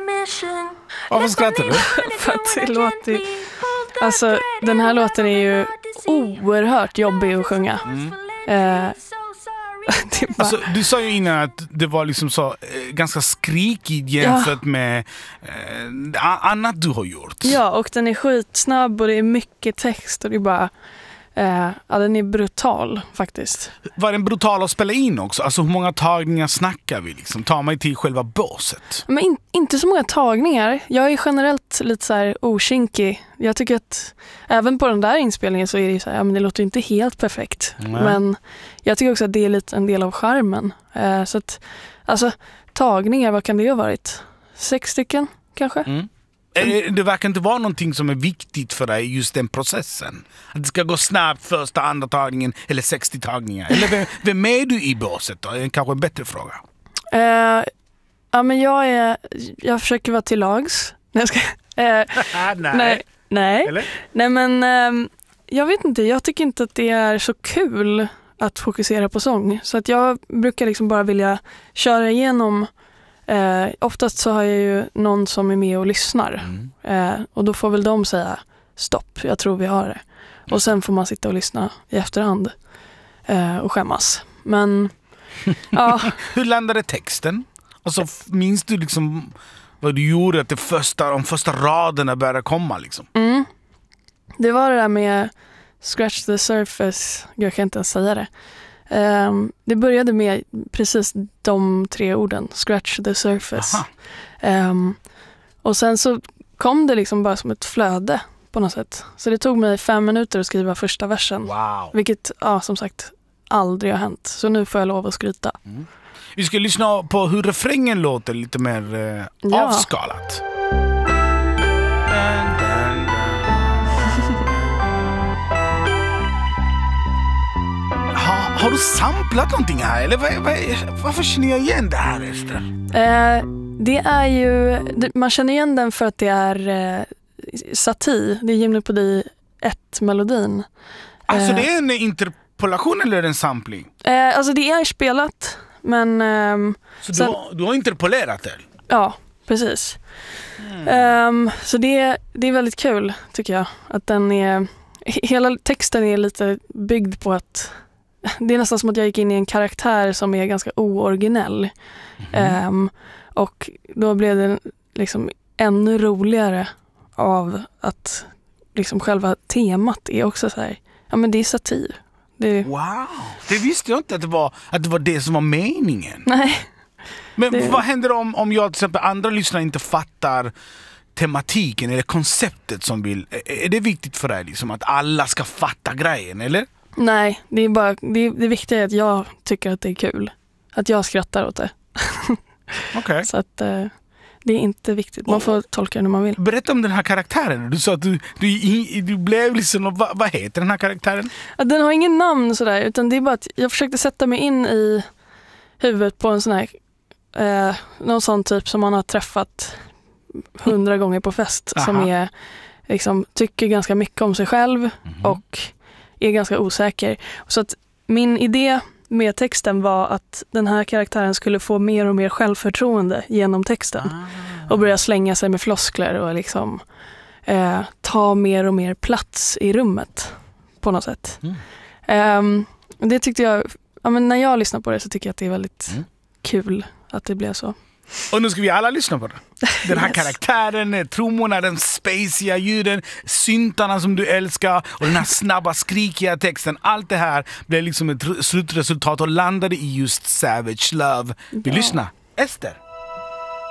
Varför skrattar du? För att det låter... Alltså, den här låten är ju oerhört jobbig att sjunga. Bara... Alltså, du sa ju innan att det var liksom så ganska skrikig jämfört med annat du har gjort. Ja, och den är skitsnabb och det är mycket text och det är bara... den är brutal faktiskt. Var den brutal att spela in också? Alltså hur många tagningar snackar vi liksom? Tar man till själva båset? Men inte så många tagningar. Jag är generellt lite så här okinkig. Jag tycker att även på den där inspelningen så är det så här, men det låter inte helt perfekt. Men jag tycker också att det är lite en del av charmen. Så att, alltså tagningar, vad kan det ha varit? 6 stycken kanske? Det verkar inte vara någonting som är viktigt för dig just den processen. Att det ska gå snabbt första, andra tagningen eller 60 tagningar. Eller vem är du i båset då? Det är kanske en bättre fråga. Men jag försöker vara till lags. Nej. Eller? Nej, men jag vet inte. Jag tycker inte att det är så kul att fokusera på sång. Så att jag brukar liksom bara vilja köra igenom. Oftast så har jag ju någon som är med och lyssnar. Och då får väl de säga stopp, jag tror vi har det. Och sen får man sitta och lyssna i efterhand och skämmas. Men ja. Hur landade texten? Alltså, minns du liksom vad du gjorde att de första raderna började komma liksom? Det var det där med scratch the surface. Jag kan inte ens säga det. Det började med precis de 3 orden, scratch the surface. Och sen så kom det liksom bara som ett flöde på något sätt. Så det tog mig 5 minuter att skriva första versen. Wow. Vilket, som sagt, aldrig har hänt. Så nu får jag lov att skryta. Vi ska lyssna på hur refrängen låter lite mer avskalat. Har du samplat någonting här? Eller varför känner jag igen det här, Ester? Det är ju... Man känner igen den för att det är satir. Det är Jeopardy 1-melodin. Alltså det är en interpolation eller en sampling? Alltså det är spelat, men... Så du har interpolerat det? Ja, precis. Så det är väldigt kul, tycker jag. Att den är... Hela texten är lite byggd på att... Det är nästan som att jag gick in i en karaktär som är ganska ooriginell. Och då blev det liksom ännu roligare av att liksom själva temat är också så här, men det är satir. Wow, det visste jag inte att det var det som var meningen. Nej. Men vad händer om jag till exempel andra lyssnare inte fattar tematiken eller konceptet som vill? Är det viktigt för dig liksom, att alla ska fatta grejen, eller? Nej, det är bara det viktiga är att jag tycker att det är kul. Att jag skrattar åt det. Okay. Så att det är inte viktigt. Man får tolka det när man vill. Berätta om den här karaktären. Du sa att du blev liksom... Vad heter den här karaktären? Den har ingen namn sådär, utan det är bara att jag försökte sätta mig in i huvudet på en sån här någon sån typ som man har träffat 100 gånger på fest. Som är liksom, tycker ganska mycket om sig själv och är ganska osäker. Så att min idé med texten var att den här karaktären skulle få mer och mer självförtroende genom texten. Och börja slänga sig med floskler och liksom ta mer och mer plats i rummet på något sätt. Det tyckte jag, men när jag lyssnar på det så tycker jag att det är väldigt kul att det blev så. Och nu ska vi alla lyssna på det. Den här karaktären, trummorna, den spaciga ljuden, syntarna som du älskar och den här snabba, skrikiga texten. Allt det här blev liksom ett slutresultat och landade i just Savage Love. Vi lyssnar. Ester.